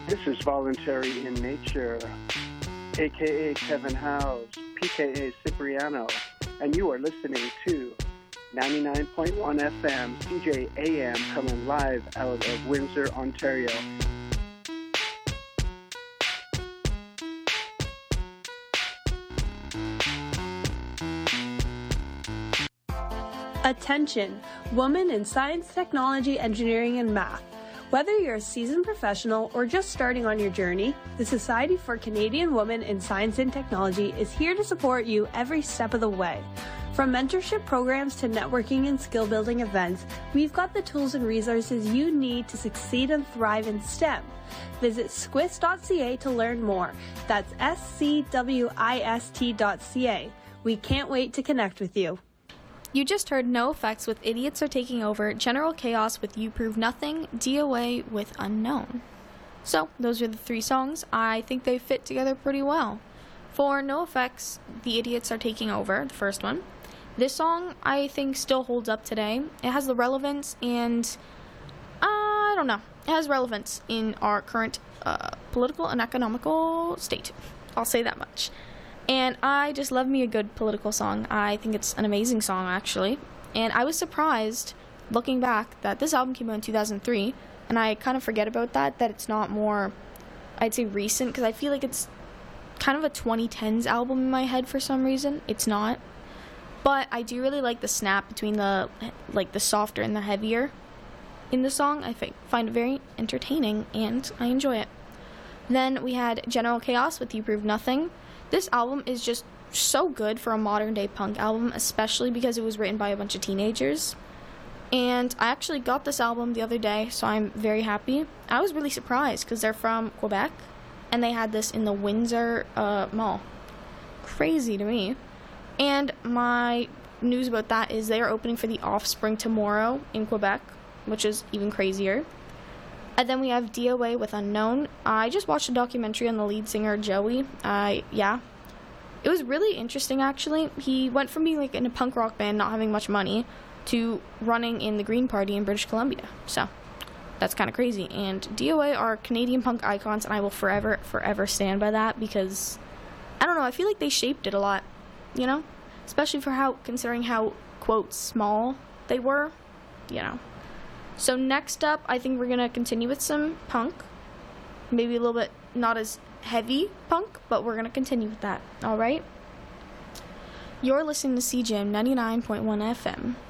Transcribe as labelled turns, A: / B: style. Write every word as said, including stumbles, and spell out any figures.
A: This is Voluntary in Nature, a k a. Kevin Howes, p k a. Cipriano, and you are listening to ninety-nine point one F M, C J A M, coming live out of Windsor, Ontario.
B: Attention, women in science, technology, engineering, and math. Whether you're a seasoned professional or just starting on your journey, the Society for Canadian Women in Science and Technology is here to support you every step of the way. From mentorship programs to networking and skill-building events, we've got the tools and resources you need to succeed and thrive in STEM. Visit squist dot c a to learn more. That's S C W I S T dot C A. We can't wait to connect with you.
C: You just heard NoFX with Idiots Are Taking Over, General Chaos with You Prove Nothing, D O A with Unknown. So, those are the three songs. I think they fit together pretty well. For NoFX, The Idiots Are Taking Over, the first one. This song, I think, still holds up today. It has the relevance and, uh, I don't know, it has relevance in our current uh, political and economical state. I'll say that much. And I just love me a good political song. I think it's an amazing song, actually. And I was surprised, looking back, that this album came out in two thousand three. And I kind of forget about that, that it's not more, I'd say, recent. Because I feel like it's kind of a twenty tens album in my head for some reason. It's not. But I do really like the snap between the, like, the softer and the heavier in the song. I find it very entertaining, and I enjoy it. Then we had General Chaos with You Prove Nothing. This album is just so good for a modern-day punk album, especially because it was written by a bunch of teenagers. And I actually got this album the other day, so I'm very happy. I was really surprised because they're from Quebec, and they had this in the Windsor uh, Mall. Crazy to me. And my news about that is they are opening for The Offspring tomorrow in Quebec, which is even crazier. And then we have D O A with Unknown. I just watched a documentary on the lead singer, Joey. Uh, yeah. It was really interesting, actually. He went from being like in a punk rock band, not having much money, to running in the Green Party in British Columbia. So, that's kind of crazy. And D O A are Canadian punk icons, and I will forever, forever stand by that because, I don't know, I feel like they shaped it a lot, you know? Especially for how, considering how, quote, small they were, you know. So next up, I think we're going to continue with some punk. Maybe a little bit not as heavy punk, but we're going to continue with that. All right? You're listening to C J M ninety-nine point one F M.